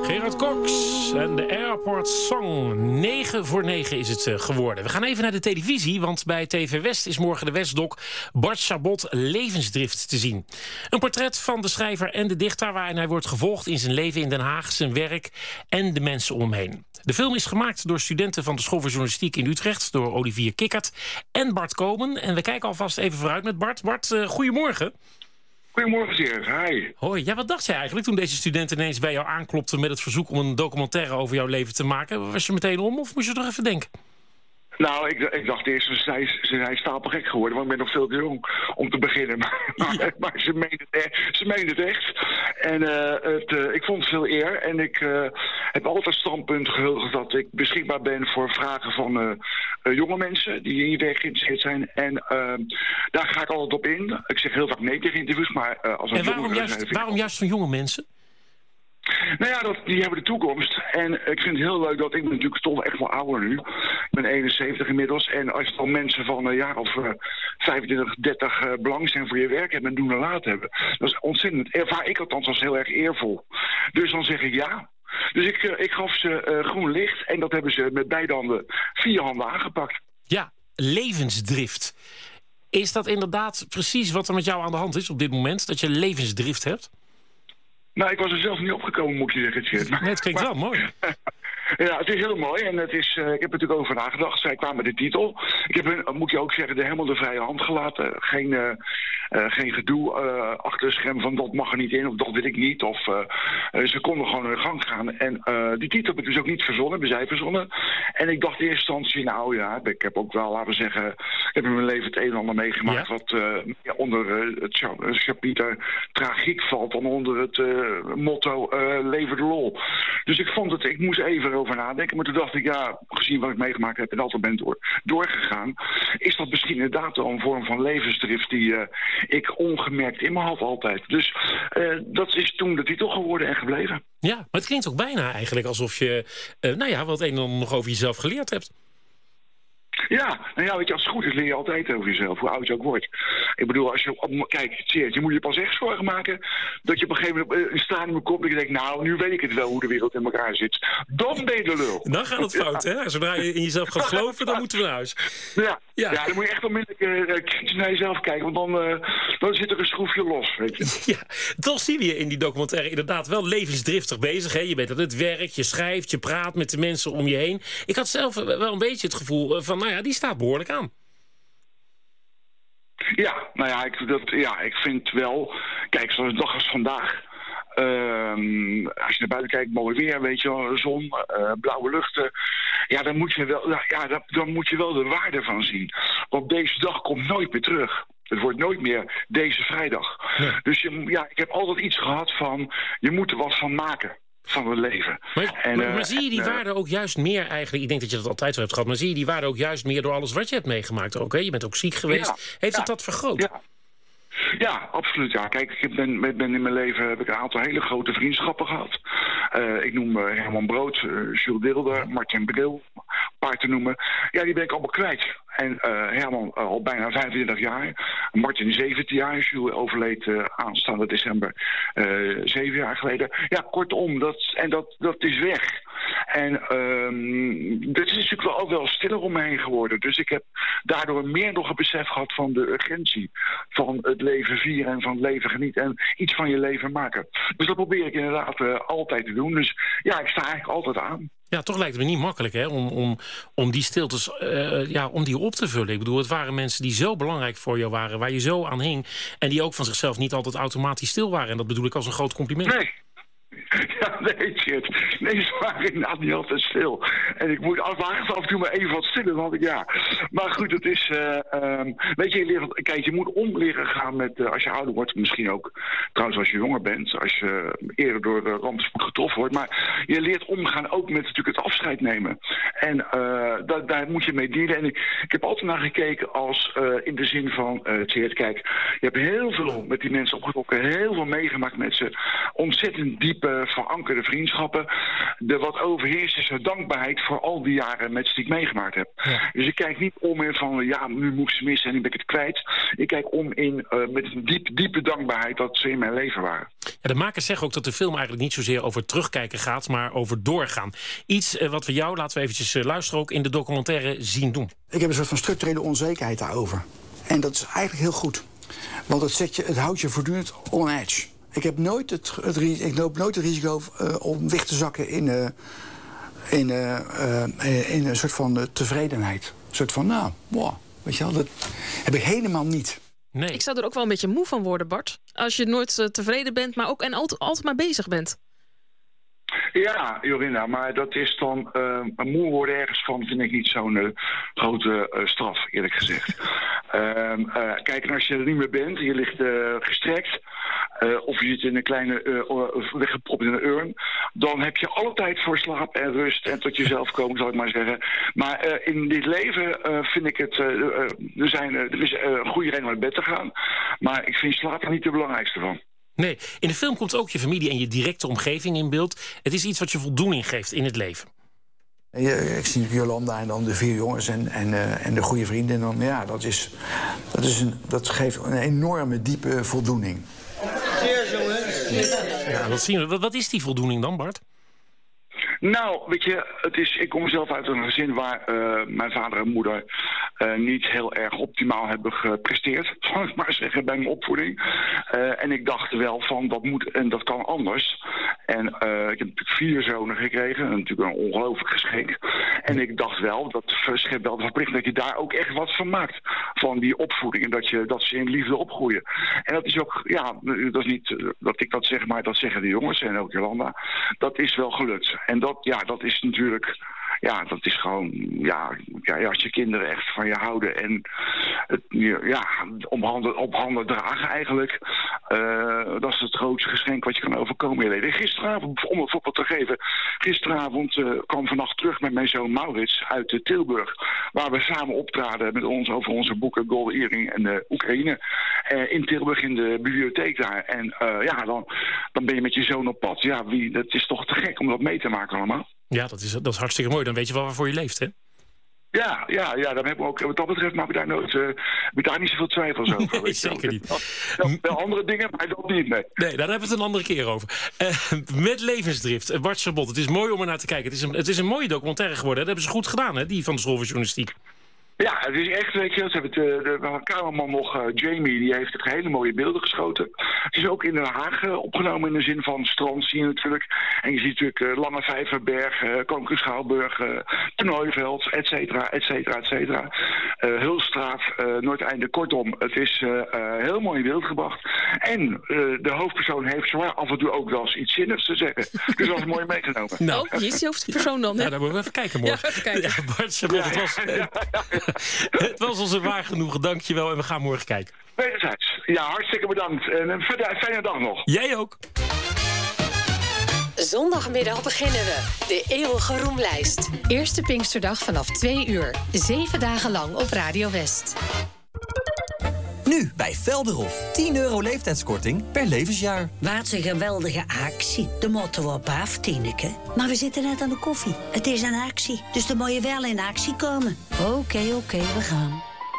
Gerard Cox en de Airport Song. 9 voor 9 is het geworden. We gaan even naar de televisie, want bij TV West is morgen de Westdoc Bart Chabot Levensdrift te zien. Een portret van de schrijver en de dichter waarin hij wordt gevolgd in zijn leven in Den Haag, zijn werk en de mensen om hem heen. De film is gemaakt door studenten van de School voor Journalistiek in Utrecht, door Olivier Kikkert en Bart Komen. En we kijken alvast even vooruit met Bart. Bart, goedemorgen. Goedemorgen, Zeer. Hi. Hoi, ja, wat dacht jij eigenlijk toen deze studenten ineens bij jou aanklopten met het verzoek om een documentaire over jouw leven te maken? Was je meteen om of moest je nog even denken? Nou, ik dacht eerst, ze zijn stapelgek geworden, want ik ben nog veel te jong om te beginnen. Maar ze meenden het echt. En ik vond het veel eer. En ik heb altijd standpunt gehuldigd dat ik beschikbaar ben voor vragen van jonge mensen die in je werk geïnteresseerd zijn. En daar ga ik altijd op in. Ik zeg heel vaak nee tegen interviews, maar als een waarom juist van jonge mensen? Nou ja, die hebben de toekomst. En ik vind het heel leuk dat ik ben natuurlijk toch echt wel ouder nu. Ik ben 71 inmiddels. En als je dan mensen van een jaar of 25, 30 belang zijn voor je werk hebben en doen en laten hebben. Dat is ontzettend. Ervaar ik althans als heel erg eervol. Dus dan zeg ik ja. Dus ik gaf ze groen licht. En dat hebben ze met beide handen, 4 handen aangepakt. Ja, levensdrift. Is dat inderdaad precies wat er met jou aan de hand is op dit moment? Dat je levensdrift hebt? Nou, ik was er zelf niet opgekomen, moet je zeggen. Nee, het klinkt wel mooi. Ja, het is heel mooi en ik heb er natuurlijk over nagedacht. Zij kwamen met de titel. Ik heb hun, moet je ook zeggen, helemaal de vrije hand gelaten. Geen gedoe achter de scherm van dat mag er niet in of dat wil ik niet. Of ze konden gewoon hun gang gaan. En die titel heb ik dus ook niet verzonnen, hebben zij verzonnen. En ik dacht in eerste instantie, nou ja, ik heb ook wel, laten we zeggen, ik heb in mijn leven het een en ander meegemaakt. Ja. Wat onder het chapiter tragiek valt dan onder het motto lever de lol. Dus ik vond ik moest even over nadenken. Maar toen dacht ik, ja, gezien wat ik meegemaakt heb en altijd ben doorgegaan, is dat misschien inderdaad wel een vorm van levensdrift die ik ongemerkt in me had altijd. Dus dat is toen de titel geworden en gebleven. Ja, maar het klinkt ook bijna eigenlijk alsof je wat een en ander nog over jezelf geleerd hebt. Ja, nou ja, weet je, als het goed is leer je altijd over jezelf, hoe oud je ook wordt. Ik bedoel, als je, kijk, je moet je pas echt zorgen maken dat je op een gegeven moment een stadium komt en je denkt, nou, nu weet ik het wel hoe de wereld in elkaar zit. Dan ben je de lul. Dan gaat het fout, hè? Zodra je in jezelf gaat geloven, dan moeten we naar huis. Ja, dan moet je echt onmiddellijk kritisch naar jezelf kijken, want dan zit er een schroefje los, weet je. Ja, toch zien we je in die documentaire inderdaad wel levensdriftig bezig, hè? Je bent aan het werk, je schrijft, je praat met de mensen om je heen. Ik had zelf wel een beetje het gevoel van, nou ja, die staat behoorlijk aan. Ja, nou ja, ik vind wel, kijk, zoals een dag als vandaag. Als je naar buiten kijkt, mooi weer, weet je wel, zon, blauwe luchten. Ja, dan moet je wel de waarde van zien. Want deze dag komt nooit meer terug. Het wordt nooit meer deze vrijdag. Ja. Dus ik heb altijd iets gehad van, je moet er wat van maken. Van het leven. Maar zie je die waarde ook juist meer eigenlijk? Ik denk dat je dat altijd wel hebt gehad. Maar zie je die waarde ook juist meer door alles wat je hebt meegemaakt ook? Hè? Je bent ook ziek geweest. Ja, heeft het dat vergroot? Ja. Ja, absoluut. Ja. Kijk, ik ben in mijn leven heb ik een aantal hele grote vriendschappen gehad. Ik noem Herman Brood, Jules Deelder, Martin Bril, een paar te noemen. Ja, die ben ik allemaal kwijt. En Herman al bijna 25 jaar. Martin 17 jaar. Jules overleed aanstaande december 7 jaar geleden. Ja, kortom, dat is weg. En dat is natuurlijk wel ook wel stiller om me heen geworden. Dus ik heb daardoor meer nog een besef gehad van de urgentie van het leven vieren en van het leven genieten en iets van je leven maken. Dus dat probeer ik inderdaad altijd te doen. Dus ja, ik sta eigenlijk altijd aan. Ja, toch lijkt het me niet makkelijk hè, om die stiltes om die op te vullen. Ik bedoel, het waren mensen die zo belangrijk voor jou waren, waar je zo aan hing en die ook van zichzelf niet altijd automatisch stil waren. En dat bedoel ik als een groot compliment. Nee. Ja, nee, shit. Nee, ze waren inderdaad niet altijd stil. En ik moet af en toe maar even wat stiller, want Maar goed, het is... weet je, kijk, je moet om leren gaan met... als je ouder wordt, misschien ook... Trouwens, als je jonger bent, als je eerder door rampspoed getroffen wordt. Maar je leert omgaan ook met natuurlijk het afscheid nemen. En daar moet je mee dealen. En ik heb altijd naar gekeken als in de zin van... kijk, je hebt heel veel met die mensen opgetrokken. Heel veel meegemaakt met ze. Ontzettend diep verankerde vriendschappen. Wat overheerst is de dankbaarheid voor al die jaren met ze die ik meegemaakt heb. Ja. Dus ik kijk niet om in van, ja, nu moet ik ze missen en nu ben ik het kwijt. Ik kijk om in met een diepe dankbaarheid dat ze in mijn leven waren. En de makers zeggen ook dat de film eigenlijk niet zozeer over terugkijken gaat, maar over doorgaan. Iets wat we jou, laten we eventjes luisteren, ook in de documentaire zien doen. Ik heb een soort van structurele onzekerheid daarover. En dat is eigenlijk heel goed. Want het houdt je voortdurend on edge. Ik loop nooit het risico om weg te zakken in een soort van tevredenheid. Een soort van, weet je wel, dat heb ik helemaal niet. Nee. Ik zou er ook wel een beetje moe van worden, Bart. Als je nooit tevreden bent, maar ook altijd maar bezig bent. Ja, Jorinda, maar dat is dan... moe worden ergens van vind ik niet zo'n grote straf, eerlijk gezegd. Kijk, en als je er niet meer bent, je ligt gestrekt... of je zit in een kleine weggepropt in een urn... dan heb je alle tijd voor slaap en rust en tot jezelf komen, zal ik maar zeggen. Maar in dit leven vind ik het... er is een goede reden om naar bed te gaan. Maar ik vind slaap er niet de belangrijkste van. Nee, in de film komt ook je familie en je directe omgeving in beeld. Het is iets wat je voldoening geeft in het leven. Ik zie Jolanda en dan de 4 jongens en de goede vrienden. En dan, dat geeft een enorme, diepe voldoening. Cheers, jongens. Ja, dat zien we. Wat is die voldoening dan, Bart? Nou, weet je, ik kom zelf uit een gezin waar mijn vader en moeder niet heel erg optimaal hebben gepresteerd, zal ik maar zeggen, bij mijn opvoeding. En ik dacht wel van, dat moet en dat kan anders. En ik heb natuurlijk 4 zonen gekregen, natuurlijk een ongelooflijk geschenk. En ik dacht wel, dat schept wel de verplichting dat je daar ook echt wat van maakt, van die opvoeding. En dat ze in liefde opgroeien. En dat is ook, dat is niet dat ik dat zeg, maar dat zeggen de jongens en ook Jolanda. Dat is wel gelukt. En dat is natuurlijk... Ja, dat is gewoon... als je kinderen echt van je houden en op handen dragen eigenlijk... dat is het grootste geschenk wat je kan overkomen in je leven. Gisteravond, om een voorbeeld te geven... Gisteravond kwam vannacht terug met mijn zoon Maurits uit Tilburg... waar we samen optraden met ons over onze boeken Golden Earring en Oekraïne... in Tilburg in de bibliotheek daar. En dan ben je met je zoon op pad. Ja, dat is toch te gek om dat mee te maken allemaal. Ja, dat is hartstikke mooi. Dan weet je wel waarvoor je leeft, hè? Ja, dan hebben we ook, wat dat betreft maak ik daar niet zoveel twijfels over. Nee, zeker niet. Wel andere dingen, maar dat niet, nee. Nee, daar hebben we het een andere keer over. Met levensdrift, Bart Chabot, het is mooi om er naar te kijken. Het is een mooie documentaire geworden. Dat hebben ze goed gedaan, hè, die van de School van Journalistiek. Ja, het is echt, weet je, ze hebben de cameraman nog, Jamie, die heeft het hele mooie beelden geschoten. Het is ook in Den Haag opgenomen in de zin van strand zie je natuurlijk. En je ziet natuurlijk Lange Vijverberg, Koninklijke Schouwburg, Toernooiveld, et cetera, et cetera, et cetera. Hulstraat, Noordeinde. Kortom, het is heel mooi in beeld gebracht. En de hoofdpersoon heeft zwaar af en toe ook wel eens iets zinnigs te zeggen. Dus dat is mooi meegenomen. Nou, wie is die hoofdpersoon dan? Ja, daar moeten we even kijken morgen. Ja, even kijken. Ja, Bart Chabot, het was... Het was ons waar genoegen, dankjewel. En we gaan morgen kijken. Wederzijds. Ja, hartstikke bedankt. En een fijne dag nog. Jij ook. Zondagmiddag beginnen we. De eeuwige roemlijst. Eerste Pinksterdag vanaf 2 uur. 7 dagen lang op Radio West. Nu bij Velderhof. €10 leeftijdskorting per levensjaar. Wat een geweldige actie. De moeten we op af, Tineke. Maar we zitten net aan de koffie. Het is een actie, dus dan moet je wel in actie komen. Oké, we gaan.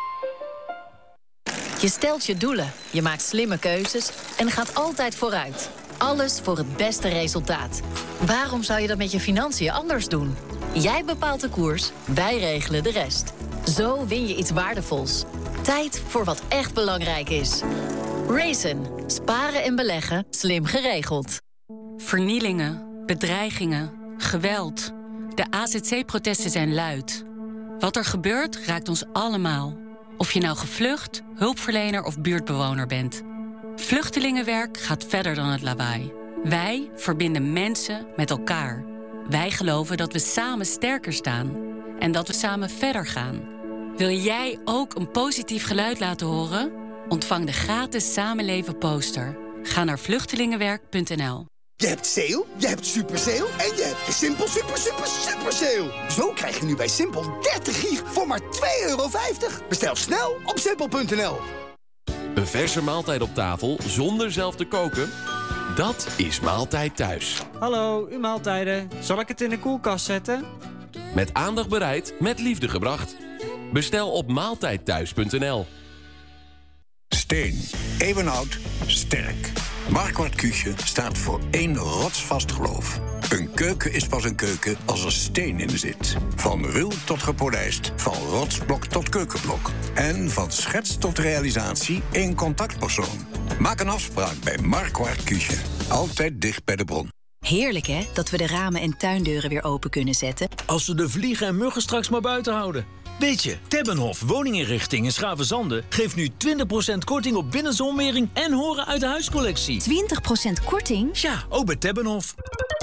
Je stelt je doelen, je maakt slimme keuzes en gaat altijd vooruit. Alles voor het beste resultaat. Waarom zou je dat met je financiën anders doen? Jij bepaalt de koers, wij regelen de rest. Zo win je iets waardevols. Tijd voor wat echt belangrijk is. Raisin. Sparen en beleggen. Slim geregeld. Vernielingen, bedreigingen, geweld. De AZC-protesten zijn luid. Wat er gebeurt, raakt ons allemaal. Of je nou gevlucht, hulpverlener of buurtbewoner bent. Vluchtelingenwerk gaat verder dan het lawaai. Wij verbinden mensen met elkaar. Wij geloven dat we samen sterker staan. En dat we samen verder gaan. Wil jij ook een positief geluid laten horen? Ontvang de gratis Samenleven poster. Ga naar vluchtelingenwerk.nl. Je hebt sale, je hebt super sale en je hebt de Simpel super sale. Zo krijg je nu bij Simpel 30 gig voor maar €2,50. Bestel snel op simpel.nl. Een verse maaltijd op tafel zonder zelf te koken? Dat is Maaltijd Thuis. Hallo, uw maaltijden. Zal ik het in de koelkast zetten? Met aandacht bereid, met liefde gebracht. Bestel op maaltijdthuis.nl. Steen. Eeuwenhout. Sterk. Marquardt Küche staat voor één rotsvast geloof. Een keuken is pas een keuken als er steen in zit. Van ruw tot gepolijst, van rotsblok tot keukenblok. En van schets tot realisatie één contactpersoon. Maak een afspraak bij Marquardt Küche. Altijd dicht bij de bron. Heerlijk, hè? Dat we de ramen en tuindeuren weer open kunnen zetten. Als we de vliegen en muggen straks maar buiten houden. Weet je, Tebbenhof Woninginrichting in Schavenzande geeft nu 20% korting op binnenzonwering en horen uit de huiscollectie. 20% korting? Ja, ook bij Tebbenhof.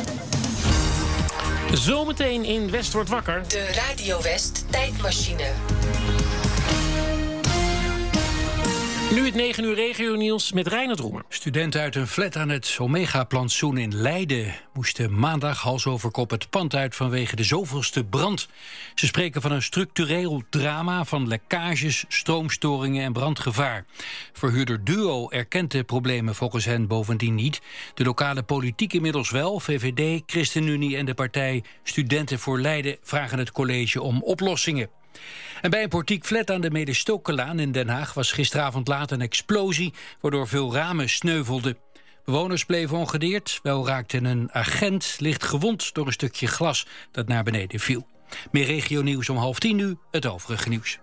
Zometeen in West wordt wakker. De Radio West tijdmachine. Nu het 9 uur regionieuws met Reinhard Roemer. Studenten uit een flat aan het Omega-plantsoen in Leiden moesten maandag hals over kop het pand uit vanwege de zoveelste brand. Ze spreken van een structureel drama van lekkages, stroomstoringen en brandgevaar. Verhuurder Duo erkent de problemen volgens hen bovendien niet. De lokale politiek inmiddels wel. VVD, ChristenUnie en de partij Studenten voor Leiden vragen het college om oplossingen. En bij een portiek flat aan de Medestokelaan in Den Haag was gisteravond laat een explosie, waardoor veel ramen sneuvelden. Bewoners bleven ongedeerd, wel raakte een agent licht gewond door een stukje glas dat naar beneden viel. Meer regionieuws om 9:30 nu, het overige nieuws.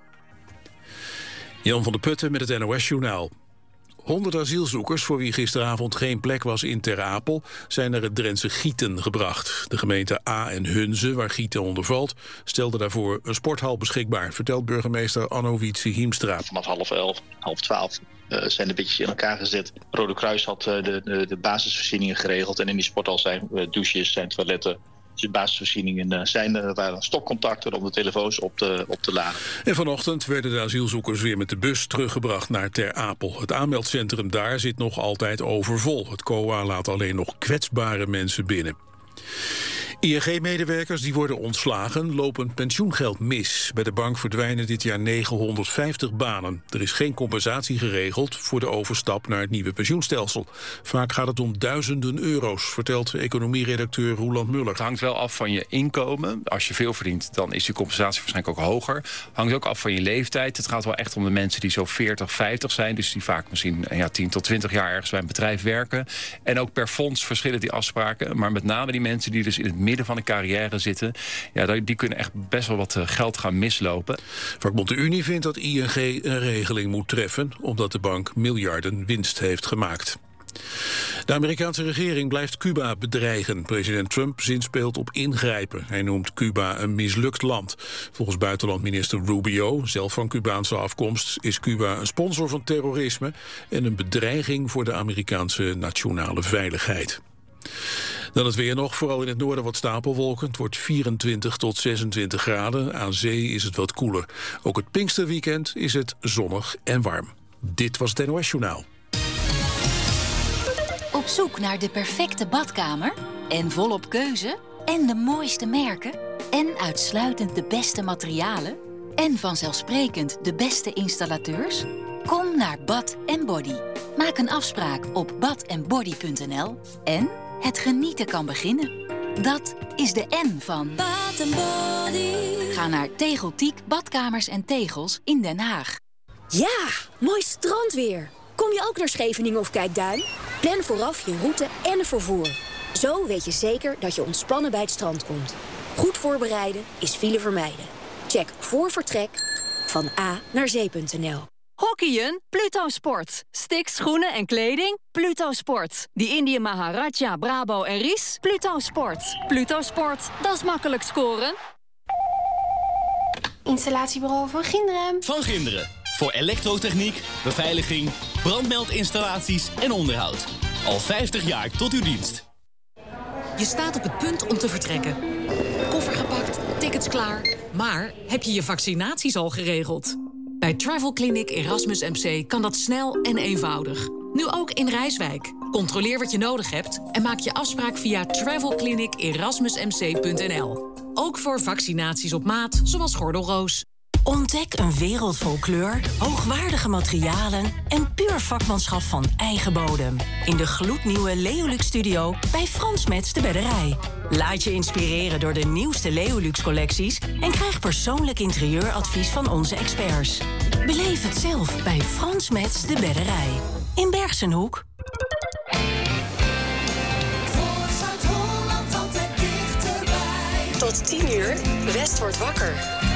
Jan van der Putten met het NOS-journaal. 100 asielzoekers voor wie gisteravond geen plek was in Ter Apel zijn naar het Drentse Gieten gebracht. De gemeente A en Hunze, waar Gieten onder valt, stelde daarvoor een sporthal beschikbaar, vertelt burgemeester Anno Wietse-Hiemstra. Vanaf 11:30, 11:30 zijn de bedjes in elkaar gezet. Rode Kruis had de basisvoorzieningen geregeld en in die sporthal zijn douches, zijn toiletten. Dus de basisvoorzieningen zijn er, waren stopcontacten om de telefoons op te laden. En vanochtend werden de asielzoekers weer met de bus teruggebracht naar Ter Apel. Het aanmeldcentrum daar zit nog altijd overvol. Het COA laat alleen nog kwetsbare mensen binnen. ING-medewerkers die worden ontslagen lopen pensioengeld mis. Bij de bank verdwijnen dit jaar 950 banen. Er is geen compensatie geregeld voor de overstap naar het nieuwe pensioenstelsel. Vaak gaat het om duizenden euro's, vertelt economieredacteur Roeland Muller. Het hangt wel af van je inkomen. Als je veel verdient, dan is die compensatie waarschijnlijk ook hoger. Hangt ook af van je leeftijd. Het gaat wel echt om de mensen die zo 40, 50 zijn. Dus die vaak misschien 10 tot 20 jaar ergens bij een bedrijf werken. En ook per fonds verschillen die afspraken. Maar met name die mensen die dus in het midden van de carrière zitten, die kunnen echt best wel wat geld gaan mislopen. Vakbond de Unie vindt dat ING een regeling moet treffen, omdat de bank miljarden winst heeft gemaakt. De Amerikaanse regering blijft Cuba bedreigen. President Trump zinspeelt op ingrijpen. Hij noemt Cuba een mislukt land. Volgens buitenlandminister Rubio, zelf van Cubaanse afkomst, is Cuba een sponsor van terrorisme en een bedreiging voor de Amerikaanse nationale veiligheid. Dan het weer nog, vooral in het noorden wat stapelwolken. Het wordt 24 tot 26 graden. Aan zee is het wat koeler. Ook het Pinksterweekend is het zonnig en warm. Dit was het NOS Journaal. Op zoek naar de perfecte badkamer? En volop keuze? En de mooiste merken? En uitsluitend de beste materialen? En vanzelfsprekend de beste installateurs? Kom naar Bath & Body. Maak een afspraak op bathandbody.nl en het genieten kan beginnen. Dat is de N van Bath & Body. Ga naar Tegeltiek Badkamers en Tegels in Den Haag. Ja, mooi strandweer. Kom je ook naar Scheveningen of Kijkduin? Plan vooraf je route en vervoer. Zo weet je zeker dat je ontspannen bij het strand komt. Goed voorbereiden is file vermijden. Check voor vertrek van A naar zee.nl. Hockeyen? Pluto Sport. Sticks, schoenen en kleding? Pluto Sport. Die Indië Maharaja, Brabo en Ries? Pluto Sport. Pluto Sport, dat is makkelijk scoren. Installatiebureau Van Ginderen. Van Ginderen. Voor elektrotechniek, beveiliging, brandmeldinstallaties en onderhoud. Al 50 jaar tot uw dienst. Je staat op het punt om te vertrekken. Koffer gepakt, tickets klaar. Maar heb je je vaccinaties al geregeld? Bij Travel Clinic Erasmus MC kan dat snel en eenvoudig. Nu ook in Rijswijk. Controleer wat je nodig hebt en maak je afspraak via travelclinicerasmusmc.nl. Ook voor vaccinaties op maat, zoals gordelroos. Ontdek een wereld vol kleur, hoogwaardige materialen en puur vakmanschap van eigen bodem. In de gloednieuwe Leolux Studio bij Frans Mets de Bedderij. Laat je inspireren door de nieuwste Leolux collecties en krijg persoonlijk interieuradvies van onze experts. Beleef het zelf bij Frans Mets de Bedderij. In Bergsenhoek. tot 10 uur, West wordt wakker.